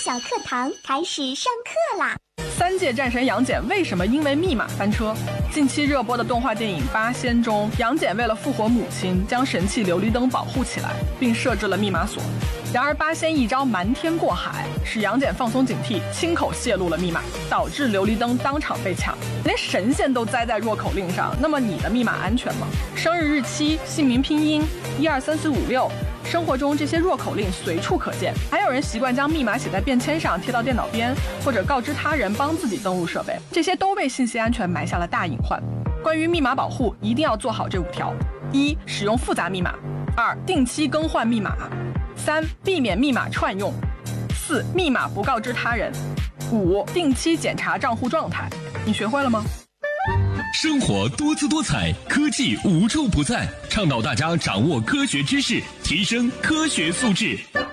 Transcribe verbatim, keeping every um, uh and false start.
小课堂开始上课啦！ 三界战神杨戬为什么因为密码翻车？近期热播的动画电影《八仙》中，杨戬为了复活母亲，将神器琉璃灯保护起来，并设置了密码锁。然而八仙一招瞒天过海，使杨戬放松警惕，亲口泄露了密码，导致琉璃灯当场被抢。连神仙都栽在弱口令上，那么你的密码安全吗？生日日期、姓名拼音、一二三四五六，生活中这些弱口令随处可见。还有人习惯将密码写在便签上，贴到电脑边，或者告知他人帮自己登录设备，这些都为信息安全埋下了大隐患。关于密码保护，一定要做好这五条：一、使用复杂密码；二、定期更换密码；三、避免密码串用；四、密码不告知他人；五、定期检查账户状态。你学会了吗？ 生活多姿多彩，科技无处不在，倡导大家掌握科学知识，提升科学素质。